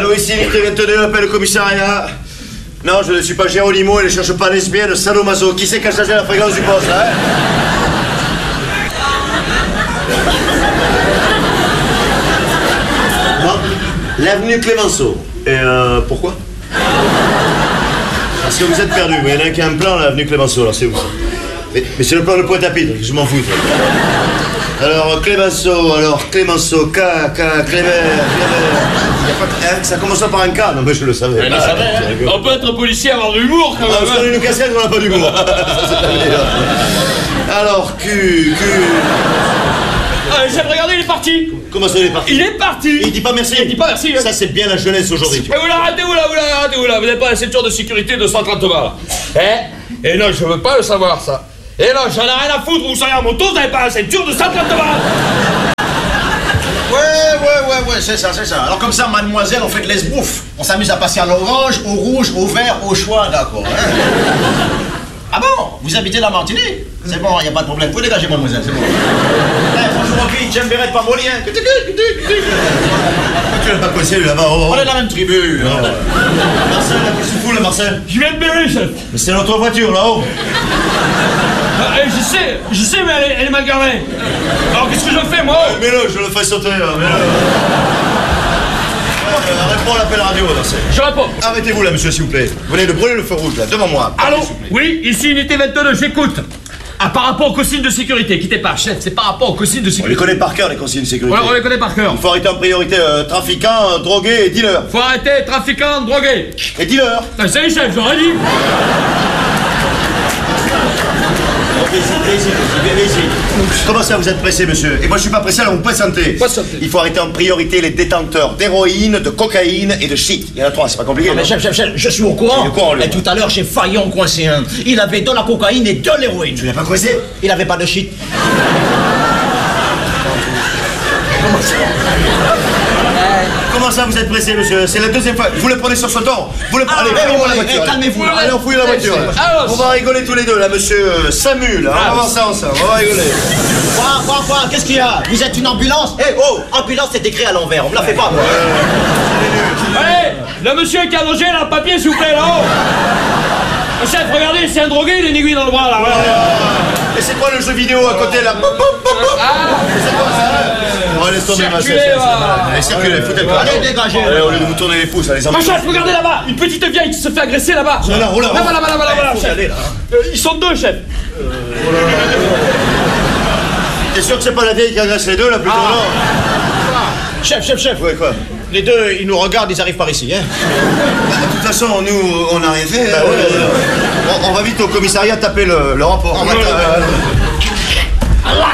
Allô, ici Unité 22, appelle le commissariat. Non, je ne suis pas Géronimo et ne cherche pas lesbienne, sadomaso. Qui c'est qui a changé la fréquence du poste, hein? Non, l'avenue Clémenceau. Et pourquoi? Parce que vous êtes perdu. Il y en a un qui a un plan, l'avenue Clémenceau, alors c'est où ça? Mais c'est le plan de Pointe-à-Pitre, je m'en fous. Alors, Clémenceau, Clément. Ça commence par un K, non mais je le savais. On peut être policier et avoir de l'humour quand même. On se donne une casquette, on n'a pas d'humour. Alors, Chef, regardez, il est parti. Comment ça, il est parti? Il est parti. Il dit pas merci. Il dit pas merci. Ça, c'est bien la jeunesse aujourd'hui. Mais vous l'arrêtez, vous n'avez pas la ceinture de sécurité de 130 balles. Et non, je veux pas le savoir, ça. Et non, j'en ai rien à foutre, vous soyez en moto, vous n'avez pas la ceinture de 130 balles. Ouais, c'est ça. Alors comme ça, mademoiselle, on fait de l'esbrouf. On s'amuse à passer à l'orange, au rouge, au vert, au choix, d'accord. Hein? Ah bon? Vous habitez la Martinique? C'est bon, y a pas de problème. Vous pouvez dégager, mademoiselle, c'est bon. Bonjour, mon fils, j'aime Bérette, pas Molien. Tu l'as pas coincé, lui, là-bas. On est de la même tribu. Marcel, qu'est-ce que tu fous, là, Marcel? Je viens de Berry, chef. Mais c'est notre voiture, là-haut. Je sais, mais elle est mal garée. Alors qu'est-ce que je fais, moi? Mets-le, je le fais sauter, là, mets-le. Réponds à l'appel radio, Marcel. Je réponds. Arrêtez-vous, là, monsieur, s'il vous plaît. Vous venez de brûler le feu rouge, là, devant moi. Allô? Oui, ici Unité 22, j'écoute. Ah, par rapport aux consignes de sécurité, quittez pas, chef, c'est par rapport aux consignes de On les sécurité. connaît par cœur, les consignes de sécurité. Ouais, on les connaît par cœur. Il faut arrêter en priorité trafiquants, drogués et dealers. Faut arrêter, trafiquants, drogués. Et dealers. Ça y est, chef, j'aurais dit. Allez-y. Comment ça, vous êtes pressé, monsieur? Et moi, je suis pas pressé, alors vous patientez. Patientez. Il faut arrêter en priorité les détenteurs d'héroïne, de cocaïne et de shit. Il y en a 3, c'est pas compliqué. Mais non? chef, je suis au courant. Il est au courant, lui. Et tout à l'heure, j'ai failli en coincer un. Il avait de la cocaïne et de l'héroïne. Tu l'as pas coincé? Il avait pas de shit. Comment ça, vous êtes pressé, monsieur? C'est la deuxième fois. Vous le prenez sur ce ton? Vous le prenez. Calmez-vous. Allez, on fouille la voiture. Là. On va rigoler tous les deux, là, monsieur Samu, là. On va voir ça ensemble. On va rigoler. Quoi? Qu'est-ce qu'il y a? Vous êtes une ambulance? Ambulance, c'est écrit à l'envers. On me la fait pas, moi. Allez, le monsieur qui a allongé, là, le papier, s'il vous plaît, là-haut. Chef, regardez, c'est un drogué, il a une aiguille dans le bras, là. Et c'est quoi le jeu vidéo à côté, là? C'est quoi ça? On va laisser tomber, ma chef. Allez, circulez, foutez le pas. Allez, dégagez. Allez, au lieu de vous tourner les pouces, allez, Ma chef, regardez là-bas, une petite vieille qui se fait agresser là-bas. Là, Là-bas, chef. Ils sont deux, chef. T'es sûr que c'est pas la vieille qui agresse les deux, là, plutôt, non? Chef. Ouais, quoi? Les deux, ils nous regardent, ils arrivent par ici, hein. De toute façon, nous, on n'a rien fait. On va vite au commissariat taper le rapport.